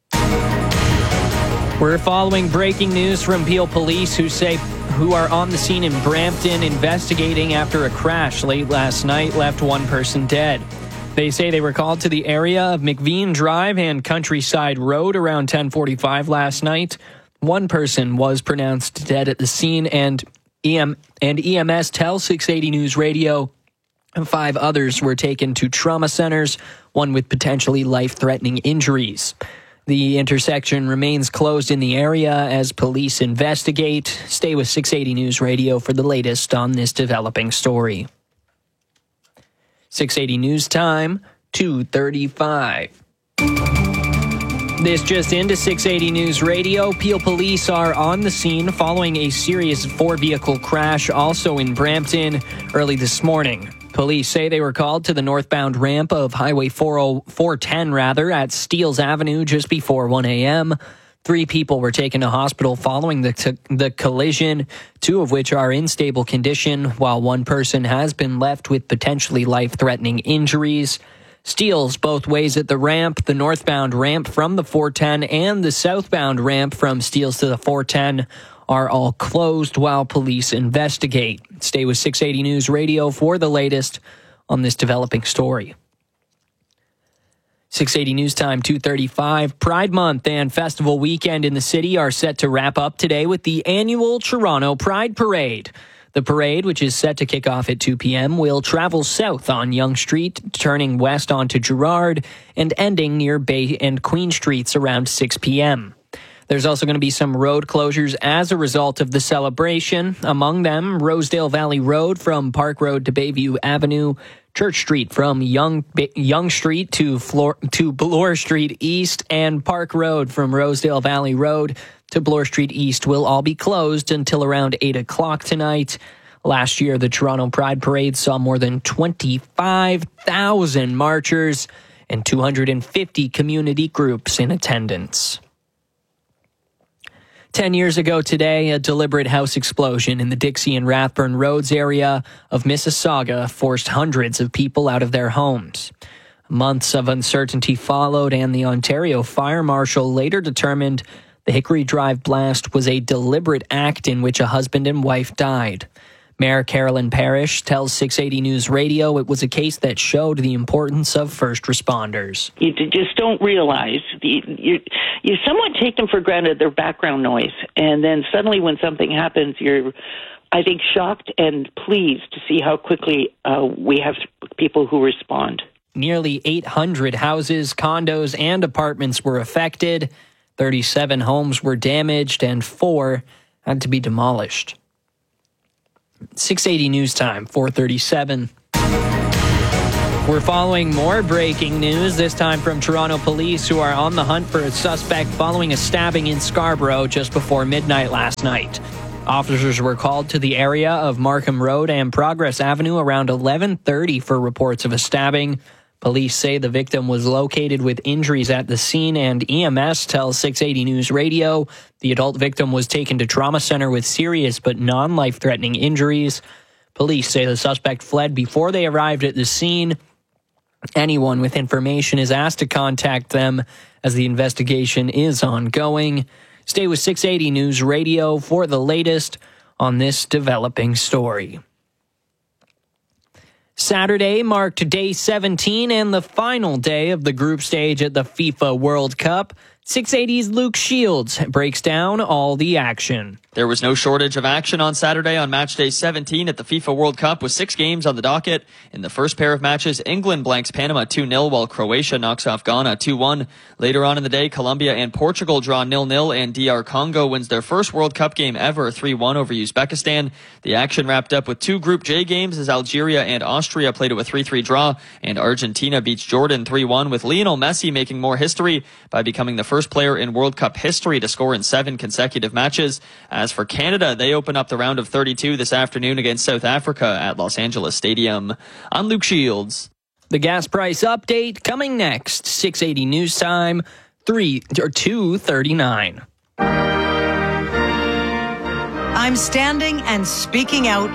We're following breaking news from Peel Police who are on the scene in Brampton investigating after a crash late last night left one person dead. They say they were called to the area of McVean Drive and Countryside Road around 10:45 last night. One person was pronounced dead at the scene, and EMS tells 680 News Radio 5 others were taken to trauma centers, one with potentially life-threatening injuries. The intersection remains closed in the area as police investigate. Stay with 680 News Radio for the latest on this developing story. 680 News Time, 2:35. This just into 680 News Radio. Peel Police are on the scene following a serious 4-vehicle crash also in Brampton early this morning. Police say they were called to the northbound ramp of Highway 410 at Steeles Avenue just before 1 a.m. 3 people were taken to hospital following the collision, 2 of which are in stable condition, while 1 person has been left with potentially life-threatening injuries. Steeles both ways at the ramp, the northbound ramp from the 410 and the southbound ramp from Steeles to the 410 are all closed while police investigate. Stay with 680 News Radio for the latest on this developing story. 680 News Time, 2:35. Pride Month and Festival Weekend in the city are set to wrap up today with the annual Toronto Pride Parade. The parade, which is set to kick off at 2 p.m., will travel south on Yonge Street, turning west onto Gerrard, and ending near Bay and Queen Streets around 6 p.m. There's also going to be some road closures as a result of the celebration. Among them, Rosedale Valley Road from Park Road to Bayview Avenue, Church Street from Yonge Street to Bloor Street East, and Park Road from Rosedale Valley Road to Bloor Street East will all be closed until around 8 o'clock tonight. Last year, the Toronto Pride Parade saw more than 25,000 marchers and 250 community groups in attendance. 10 years ago today, a deliberate house explosion in the Dixie and Rathburn Roads area of Mississauga forced hundreds of people out of their homes. Months of uncertainty followed, and the Ontario Fire Marshal later determined the Hickory Drive blast was a deliberate act in which a husband and wife died. Mayor Carolyn Parrish tells 680 News Radio it was a case that showed the importance of first responders. You just don't realize. You somewhat take them for granted, their background noise. And then suddenly when something happens, you're, I think, shocked and pleased to see how quickly we have people who respond. Nearly 800 houses, condos, and apartments were affected. 37 homes were damaged, and 4 had to be demolished. 680 News Time, 4:37. We're following more breaking news, this time from Toronto police, who are on the hunt for a suspect following a stabbing in Scarborough just before midnight last night. Officers were called to the area of Markham Road and Progress Avenue around 11:30 for reports of a stabbing. Police say the victim was located with injuries at the scene, and EMS tells 680 News Radio the adult victim was taken to trauma center with serious but non-life-threatening injuries. Police say the suspect fled before they arrived at the scene. Anyone with information is asked to contact them as the investigation is ongoing. Stay with 680 News Radio for the latest on this developing story. Saturday marked day 17 and the final day of the group stage at the FIFA World Cup. 680's Luke Shields breaks down all the action. There was no shortage of action on Saturday on match day 17 at the FIFA World Cup with 6 games on the docket. In the first pair of matches, England blanks Panama 2-0 while Croatia knocks off Ghana 2-1. Later on in the day, Colombia and Portugal draw 0-0 and DR Congo wins their first World Cup game ever 3-1 over Uzbekistan. The action wrapped up with 2 Group J games as Algeria and Austria played it with 3-3 draw and Argentina beats Jordan 3-1 with Lionel Messi making more history by becoming the first player in World Cup history to score in 7 consecutive matches. As for Canada, they open up the round of 32 this afternoon against South Africa at Los Angeles Stadium. I'm Luke Shields. The gas price update coming next. 680 News Time, 2:39. I'm standing and speaking out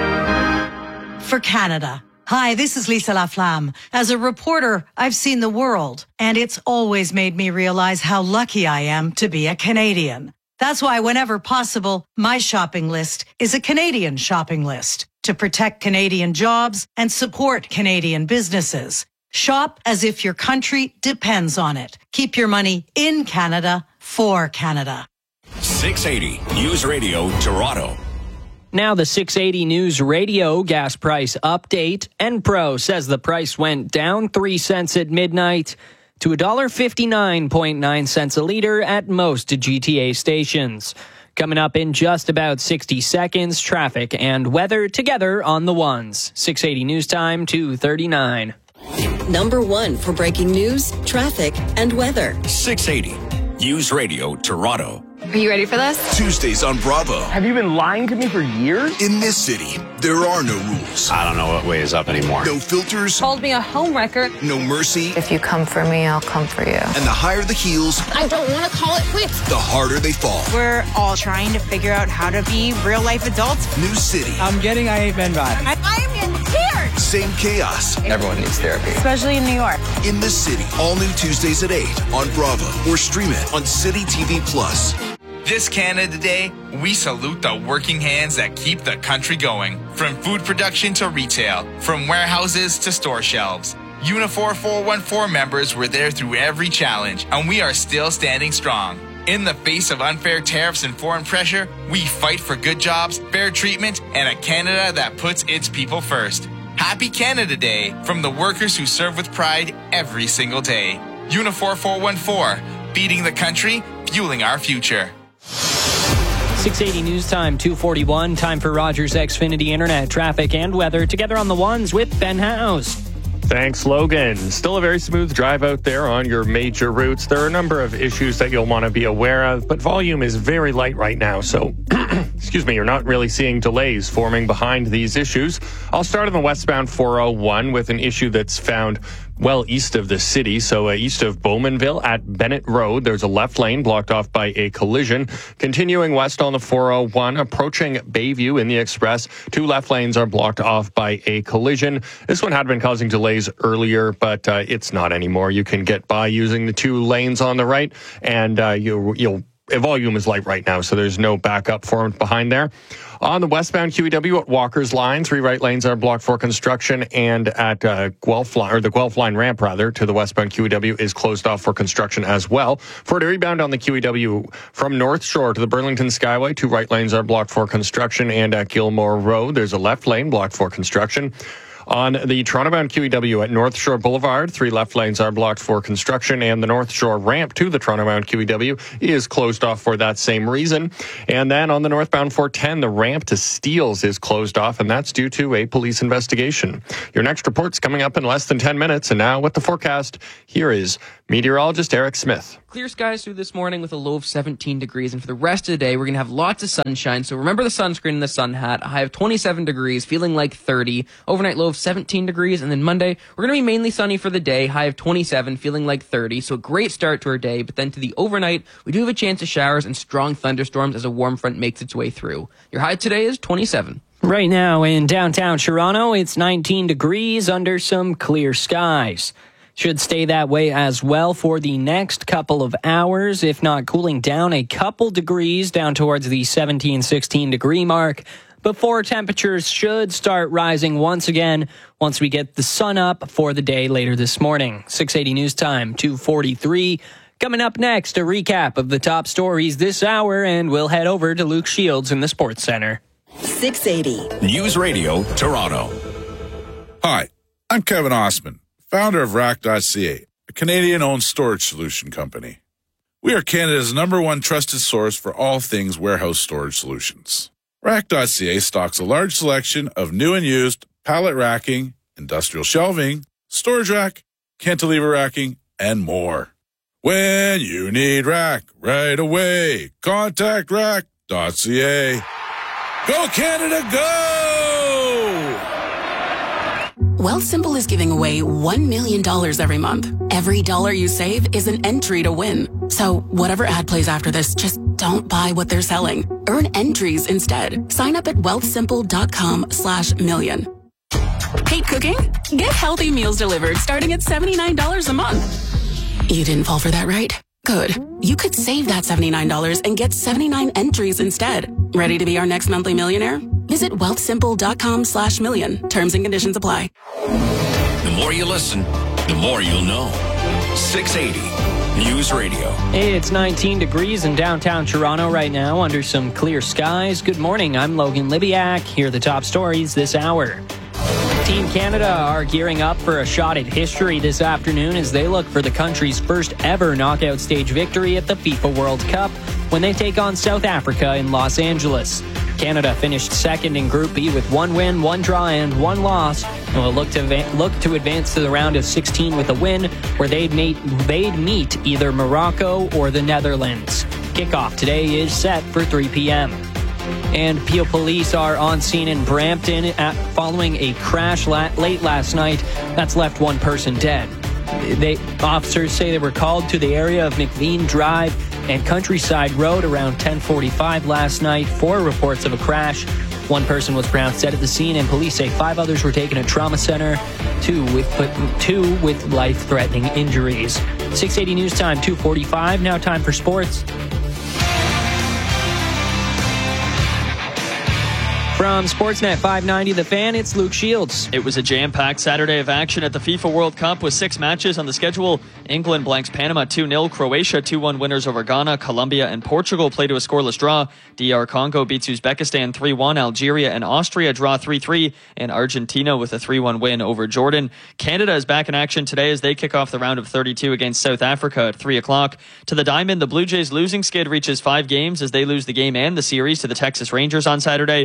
for Canada. Hi, this is Lisa Laflamme. As a reporter, I've seen the world, and it's always made me realize how lucky I am to be a Canadian. That's why whenever possible, my shopping list is a Canadian shopping list to protect Canadian jobs and support Canadian businesses. Shop as if your country depends on it. Keep your money in Canada for Canada. 680 News Radio Toronto. Now the 680 News Radio gas price update. Enpro says the price went down 3 cents at midnight to $1.59.9 a liter at most GTA stations. Coming up in just about 60 seconds, traffic and weather together on the ones. 680 News Time, 2:39. Number 1 for breaking news, traffic, and weather. 680 News Radio Toronto. Are you ready for this? Tuesdays on Bravo. Have you been lying to me for years? In this city, there are no rules. I don't know what way is up anymore. No filters. Called me a homewrecker. No mercy. If you come for me, I'll come for you. And the higher the heels, I don't want to call it quits. the harder they fall. We're all trying to figure out how to be real-life adults. New city. I'm getting I Hate Men vibe. I'm in tears. Same chaos. Everyone needs therapy. Especially in New York. In this city, all new Tuesdays at 8 on Bravo or stream it on City TV Plus. This Canada Day, we salute the working hands that keep the country going. From food production to retail, from warehouses to store shelves. Unifor 414 members were there through every challenge, and we are still standing strong. In the face of unfair tariffs and foreign pressure, we fight for good jobs, fair treatment, and a Canada that puts its people first. Happy Canada Day from the workers who serve with pride every single day. Unifor 414, beating the country, fueling our future. 680 News Time, 2:41. Time for Rogers Xfinity Internet, traffic, and weather together on the ones with Ben House. Thanks, Logan. Still a very smooth drive out there on your major routes. There are a number of issues that you'll want to be aware of, but volume is very light right now. So, you're not really seeing delays forming behind these issues. I'll start on the westbound 401 with an issue that's found well east of the city. So east of Bowmanville at Bennett Road, there's a left lane blocked off by a collision. Continuing west on the 401, approaching Bayview in the express, 2 left lanes are blocked off by a collision. This one had been causing delays earlier, but it's not anymore. You can get by using the 2 lanes on the right, and you'll volume is light right now, so there's no backup formed behind there. On the westbound QEW at Walker's Line, 3 right lanes are blocked for construction, and at Guelph Line, or the Guelph Line ramp rather, to the westbound QEW is closed off for construction as well. For the rebound on the QEW from North Shore to the Burlington Skyway, 2 right lanes are blocked for construction, and at Gilmore Road, there's a left lane blocked for construction. On the Toronto-bound QEW at North Shore Boulevard, 3 left lanes are blocked for construction, and the North Shore ramp to the Toronto-bound QEW is closed off for that same reason. And then on the northbound 410, the ramp to Steeles is closed off, and that's due to a police investigation. Your next report's coming up in less than 10 minutes, and now with the forecast, here is meteorologist Eric Smith. Clear skies through this morning with a low of 17 degrees, and for the rest of the day, we're going to have lots of sunshine, so remember the sunscreen and the sun hat. A high of 27 degrees, feeling like 30. Overnight low of 17 degrees, and then Monday, we're going to be mainly sunny for the day, high of 27, feeling like 30, so a great start to our day, but then to the overnight, we do have a chance of showers and strong thunderstorms as a warm front makes its way through. Your high today is 27. Right now in downtown Toronto, it's 19 degrees under some clear skies. Should stay that way as well for the next couple of hours, if not cooling down a couple degrees down towards the 17, 16 degree mark, before temperatures should start rising once again once we get the sun up for the day later this morning. 680 News Time, 2:43. Coming up next, a recap of the top stories this hour, and we'll head over to Luke Shields in the Sports Center. 680 News Radio, Toronto. Hi, I'm Kevin Osman, founder of Rack.ca, a Canadian-owned storage solution company. We are Canada's #1 trusted source for all things warehouse storage solutions. Rack.ca stocks a large selection of new and used pallet racking, industrial shelving, storage rack, cantilever racking, and more. When you need rack right away, contact Rack.ca. Go Canada, go! Wealthsimple is giving away $1 million every month. Every dollar you save is an entry to win. So whatever ad plays after this, just don't buy what they're selling. Earn entries instead. Sign up at wealthsimple.com/million. Hate cooking? Get healthy meals delivered starting at $79 a month. You didn't fall for that, right? Good. You could save that $79 and get 79 entries instead. Ready to be our next monthly millionaire? Visit wealthsimple.com/million. Terms and conditions apply. The more you listen, the more you'll know. 680 News Radio. It's 19 degrees in downtown Toronto right now under some clear skies. Good morning, I'm Logan Libiak. Here are the top stories this hour. Team Canada are gearing up for a shot at history this afternoon as they look for the country's first ever knockout stage victory at the FIFA World Cup when they take on South Africa in Los Angeles. Canada finished second in Group B with 1 win, 1 draw, and 1 loss, and will look to advance to the round of 16 with a win, where they'd meet either Morocco or the Netherlands. Kickoff today is set for 3 p.m. And Peel Police are on scene in Brampton following a crash late last night that's left 1 person dead. Officers say they were called to the area of McVean Drive and Countryside Road around 10:45 last night for reports of a crash. 1 person was pronounced dead at the scene, and police say 5 others were taken to trauma center, 2 with life-threatening injuries. 680 News Time, 2:45. Now time for sports. From Sportsnet 590 The Fan, it's Luke Shields. It was a jam-packed Saturday of action at the FIFA World Cup with 6 matches on the schedule. England blanks Panama 2-0, Croatia 2-1 winners over Ghana, Colombia and Portugal play to a scoreless draw. DR Congo beats Uzbekistan 3-1, Algeria and Austria draw 3-3, and Argentina with a 3-1 win over Jordan. Canada is back in action today as they kick off the round of 32 against South Africa at 3 o'clock. To the Diamond, the Blue Jays losing skid reaches 5 games as they lose the game and the series to the Texas Rangers on Saturday.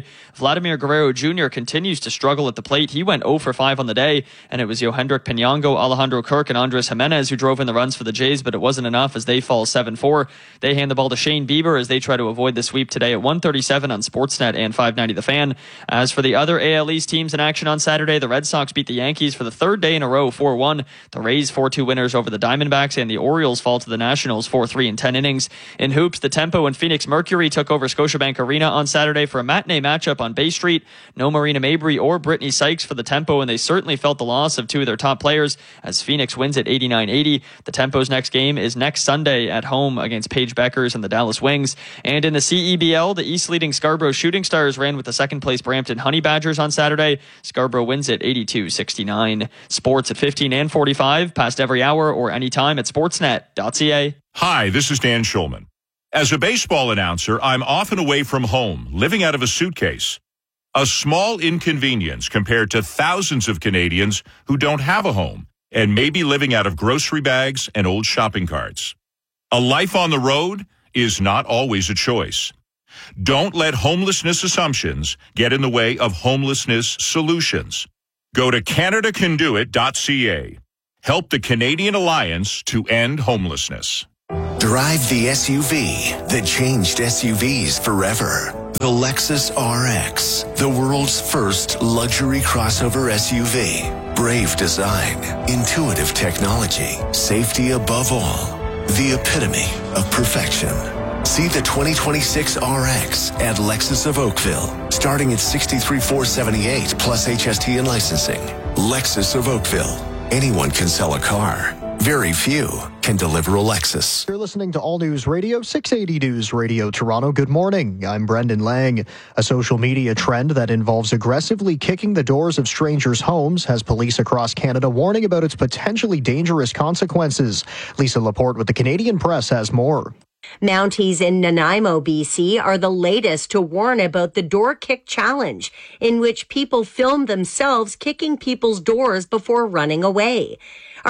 Vladimir Guerrero Jr. continues to struggle at the plate. He went 0 for 5 on the day, and it was Yohendrick Pinango, Alejandro Kirk, and Andres Jimenez who drove in the runs for the Jays, but it wasn't enough as they fall 7-4. They hand the ball to Shane Bieber as they try to avoid the sweep today at 1:37 on Sportsnet and 590 The Fan. As for the other AL East teams in action on Saturday, the Red Sox beat the Yankees for the third day in a row, 4-1. The Rays 4-2 winners over the Diamondbacks, and the Orioles fall to the Nationals 4-3 in 10 innings. In hoops, the Tempo and Phoenix Mercury took over Scotiabank Arena on Saturday for a matinee matchup on Bay Street. No Marina Mabry or Brittany Sykes for the Tempo, and they certainly felt the loss of two of their top players as Phoenix wins at 89-80. The Tempo's next game is next Sunday at home against Paige Beckers and the Dallas Wings. And in the CEBL, the East-leading Scarborough Shooting Stars ran with the second-place Brampton Honey Badgers on Saturday. Scarborough wins at 82-69. Sports at 15 and 45, past every hour or anytime at sportsnet.ca. Hi, this is Dan Schulman. As a baseball announcer, I'm often away from home, living out of a suitcase. A small inconvenience compared to thousands of Canadians who don't have a home and may be living out of grocery bags and old shopping carts. A life on the road is not always a choice. Don't let homelessness assumptions get in the way of homelessness solutions. Go to CanadaCanDoIt.ca. Help the Canadian Alliance to end homelessness. Drive the SUV that changed SUVs forever. The Lexus RX, the world's first luxury crossover SUV. Brave design, intuitive technology, safety above all. The epitome of perfection. See the 2026 RX at Lexus of Oakville, starting at $63,478 plus HST and licensing. Lexus of Oakville. Anyone can sell a car. Very few can deliver a Lexus. You're listening to All News Radio, 680 News Radio Toronto. Good morning. I'm Brendan Lang. A social media trend that involves aggressively kicking the doors of strangers' homes has police across Canada warning about its potentially dangerous consequences. Lisa Laporte with the Canadian Press has more. Mounties in Nanaimo, BC are the latest to warn about the door kick challenge, in which people film themselves kicking people's doors before running away.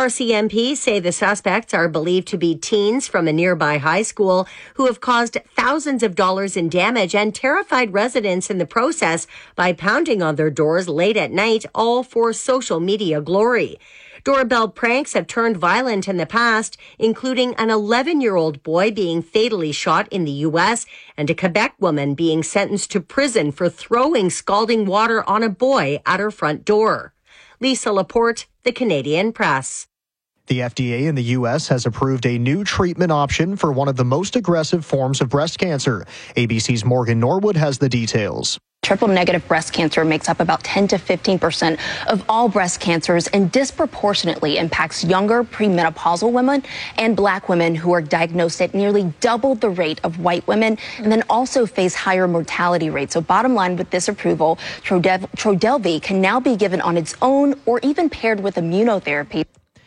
RCMP say the suspects are believed to be teens from a nearby high school who have caused thousands of dollars in damage and terrified residents in the process by pounding on their doors late at night, all for social media glory. Doorbell pranks have turned violent in the past, including an 11-year-old boy being fatally shot in the U.S. and a Quebec woman being sentenced to prison for throwing scalding water on a boy at her front door. Lisa Laporte, the Canadian Press. The FDA in the U.S. has approved a new treatment option for one of the most aggressive forms of breast cancer. ABC's Morgan Norwood has the details. Triple-negative breast cancer makes up about 10 to 15% of all breast cancers and disproportionately impacts younger premenopausal women and Black women who are diagnosed at nearly double the rate of white women and then also face higher mortality rates. So bottom line with this approval, Trodelvy can now be given on its own or even paired with immunotherapy.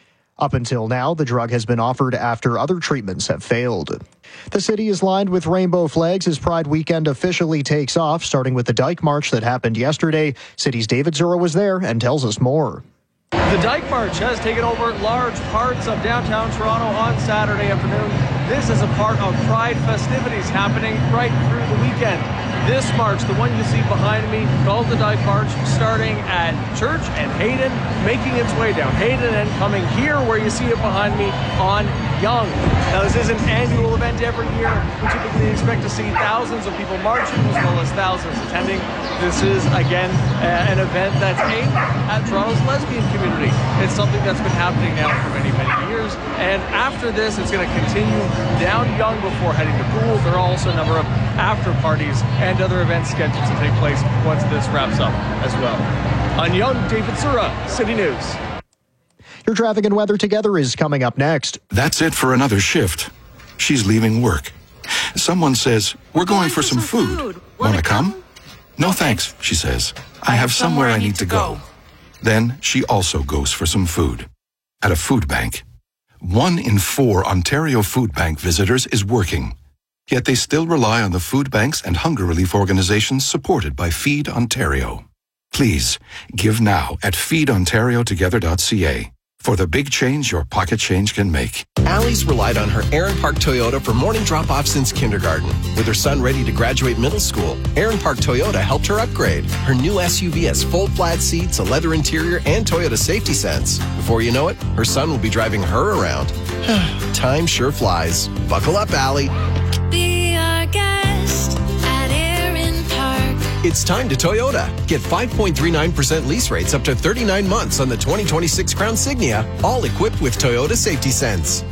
Up until now, the drug has been offered after other treatments have failed. The city is lined with rainbow flags as Pride weekend officially takes off, starting with the Dyke March that happened yesterday. City's David Zura was there and tells us more. The Dyke March has taken over large parts of downtown Toronto on Saturday afternoon. This is a part of Pride festivities happening right through the weekend. This march, the one you see behind me, called the Dyke March, starting at Church and Hayden, making its way down Hayden and coming here where you see it behind me on Yonge. Now, this is an annual event every year. We typically expect to see thousands of people marching as well as thousands attending. This is, again, an event that's aimed at Toronto's lesbian community. It's something that's been happening now for many, many years. And after this, it's going to continue down Yonge before heading to Poole. There are also a number of after parties and other events scheduled to take place once this wraps up as well. On Yonge, David Zura, City News. Your traffic and weather together is coming up next. That's it for another shift. She's leaving work. Someone says, "We're going for some food. Want to come?" "No thanks," she says. "I have somewhere I need to go." Then she also goes for some food. At a food bank. 1 in 4 Ontario Food Bank visitors is working. Yet they still rely on the food banks and hunger relief organizations supported by Feed Ontario. Please, give now at feedontariotogether.ca. For the big change your pocket change can make. Allie's relied on her Aaron Park Toyota for morning drop-off since kindergarten. With her son ready to graduate middle school, Aaron Park Toyota helped her upgrade. Her new SUV has full flat seats, a leather interior, and Toyota Safety Sense. Before you know it, her son will be driving her around. Time sure flies. Buckle up, Allie. Be our guest at Aaron Park. It's time to Toyota. Get 5.39% lease rates up to 39 months on the 2026 Crown Signia, all equipped with Toyota Safety Sense.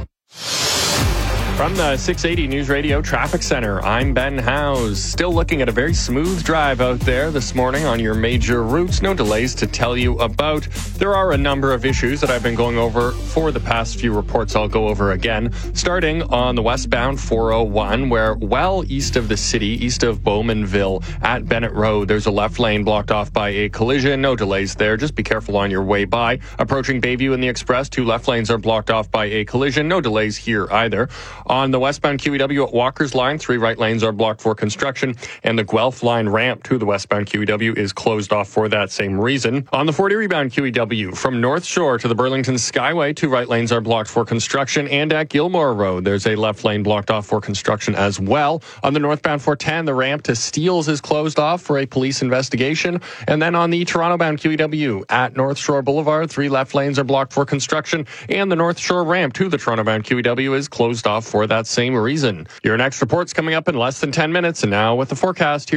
From the 680 News Radio Traffic Center, I'm Ben Howes. Still looking at a very smooth drive out there this morning on your major routes. No delays to tell you about. There are a number of issues that I've been going over for the past few reports. I'll go over again. Starting on the westbound 401, where well east of the city, east of Bowmanville at Bennett Road, there's a left lane blocked off by a collision. No delays there. Just be careful on your way by. Approaching Bayview and the Express, 2 left lanes are blocked off by a collision. No delays here either. On the westbound QEW at Walker's Line, 3 right lanes are blocked for construction, and the Guelph Line ramp to the westbound QEW is closed off for that same reason. On the 40 rebound QEW, from North Shore to the Burlington Skyway, 2 right lanes are blocked for construction, and at Gilmore Road, there's a left lane blocked off for construction as well. On the northbound 410, the ramp to Steeles is closed off for a police investigation, and then on the Toronto-bound QEW at North Shore Boulevard, 3 left lanes are blocked for construction, and the North Shore ramp to the Toronto-bound QEW is closed off for that same reason. Your next report's coming up in less than 10 minutes, and now with the forecast,